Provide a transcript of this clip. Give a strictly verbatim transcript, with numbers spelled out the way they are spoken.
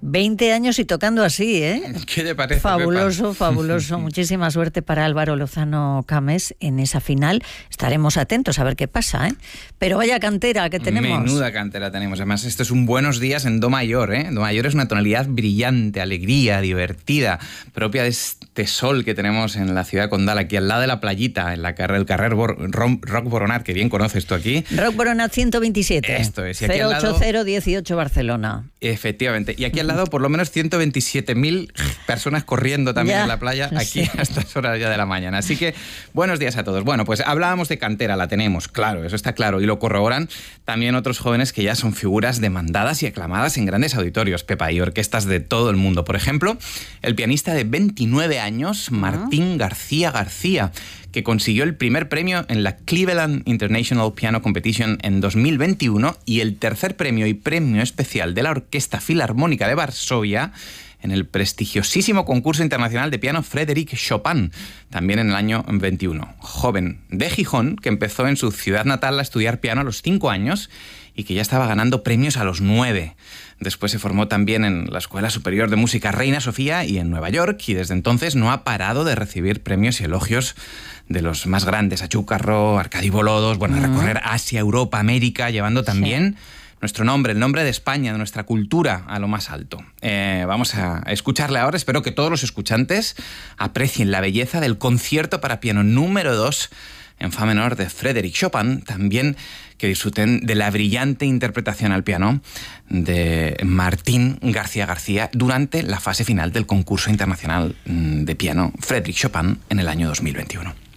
veinte años y tocando así, ¿eh? ¿Qué te parece, Fabuloso, Pepa? fabuloso. Muchísima suerte para Álvaro Lozano Cames en esa final. Estaremos atentos a ver qué pasa, ¿eh? Pero vaya cantera que tenemos. Menuda cantera tenemos. Además, esto es un buenos días en do mayor, ¿eh? Do mayor es una tonalidad brillante, alegría, divertida, propia de este sol que tenemos en la ciudad condal, aquí al lado de la playita, en la carrer, el carrer Bor, Rom, Roc Boronat, que bien conoces tú aquí. Roc Boronat ciento veintisiete. Esto es. Y aquí cero al lado, ocho cero dieciocho Barcelona. Efectivamente. Y aquí al lado, por lo menos ciento veintisiete mil personas corriendo también ya, en la playa, aquí sí. a estas horas ya de la mañana. Así que, buenos días a todos. Bueno, pues hablábamos de cantera, la tenemos, claro, eso está claro. Y lo corroboran también otros jóvenes que ya son figuras demandadas y aclamadas en grandes auditorios, Pepa, y orquestas de todo el mundo. Por ejemplo, el pianista de veintinueve años, Martín uh-huh. García García, que consiguió el primer premio en la Cleveland International Piano Competition en dos mil veintiuno y el tercer premio y premio especial de la Orquesta Filarmónica de Varsovia en el prestigiosísimo concurso internacional de piano Frédéric Chopin, también en el año veintiuno. Joven de Gijón, que empezó en su ciudad natal a estudiar piano a los cinco años y que ya estaba ganando premios a los nueve. Después se formó también en la Escuela Superior de Música Reina Sofía y en Nueva York, y desde entonces no ha parado de recibir premios y elogios de los más grandes, Achúcarro, Arcadi Bolodos, bueno, uh-huh. recorrer Asia, Europa, América, llevando también sí. nuestro nombre, el nombre de España, de nuestra cultura, a lo más alto. Eh, vamos a escucharle ahora. Espero que todos los escuchantes aprecien la belleza del concierto para piano número dos en fa menor de Frédéric Chopin, también que disfruten de la brillante interpretación al piano de Martín García García durante la fase final del concurso internacional de piano Frédéric Chopin en el año dos mil veintiuno.